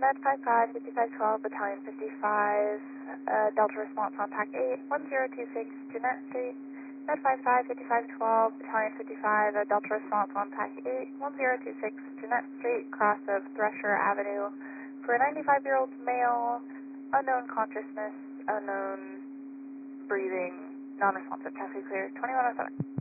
Med 55, 5512, Battalion 55, Delta response on TAC 8, 1026 Jeanette Street. Med 55, 5512, Battalion 55, Delta response on TAC 8, 1026 Jeanette Street, cross of Thresher Avenue, for a 95-year-old male, unknown consciousness, unknown breathing, non-responsive, traffic clear, 2107.